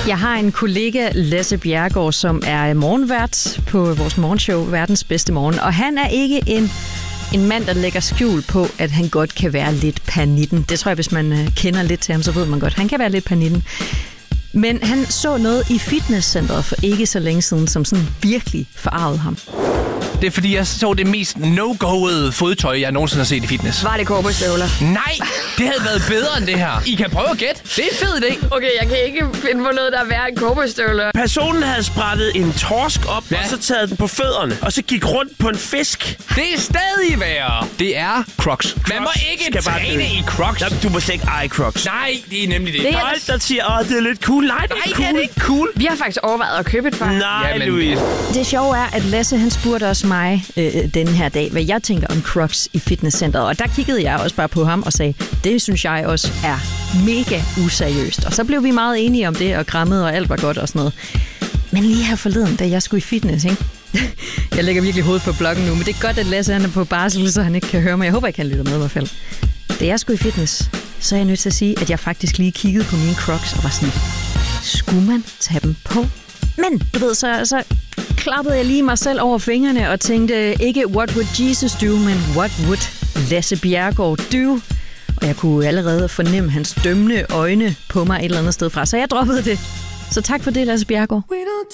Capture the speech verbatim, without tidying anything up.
Jeg har en kollega, Lasse Bjerregaard, som er morgenvært på vores morgenshow, Verdens Bedste Morgen. Og han er ikke en, en mand, der lægger skjul på, at han godt kan være lidt pernitten. Det tror jeg, hvis man kender lidt til ham, så ved man godt, han kan være lidt pernitten. Men han så noget i fitnesscenteret for ikke så længe siden, som sådan virkelig forarvede ham. Det er fordi, jeg så det mest no-go'ede fodtøj, jeg nogensinde har set i fitness. Var det cowboystøvler? Nej, det havde været bedre end det her. I kan prøve at gætte. Det er en fed idé. Okay, jeg kan ikke finde på noget, der er værre end cowboystøvler. Personen havde sprættet en torsk op, Ja. og så taget den på fødderne, og så gik rundt på en fisk. Det er stadig værre. Det er Crocs. Man må ikke skal bare træne dø. i Crocs. Jamen, du må slet ikke eje Crocs. Nej, det er nemlig det. Det er- Folk, der siger, åh, det er lidt cool. Nej, det er Nej, ikke det er cool. det ikke cool. Vi har faktisk overvejet at købe et par. Nej, Jamen. Louise. Det sjove er, at Lasse han spurgte også mig øh, denne her dag, hvad jeg tænker om Crocs i fitnesscenteret. Og der kiggede jeg også bare på ham og sagde, det synes jeg også er mega useriøst. Og så blev vi meget enige om det og krammede, og alt var godt og sådan noget. Men lige her forleden, da jeg skulle i fitness, ikke? Jeg lægger virkelig hovedet på bloggen nu, men det er godt, at Lasse han er på barsel, så han ikke kan høre mig. Jeg håber ikke, han lytter med i hvert fald. Da jeg skulle i fitness, så er jeg nødt til at sige, at jeg faktisk lige kiggede på mine Crocs og var sådan, skulle man tage dem på? Men du ved, så, så klappede jeg lige mig selv over fingrene og tænkte ikke, what would Jesus do, men what would Lasse Bjerregaard do? Og jeg kunne allerede fornemme hans dømmende øjne på mig et eller andet sted fra, så jeg droppede det. Så tak for det, Lasse Bjerregaard.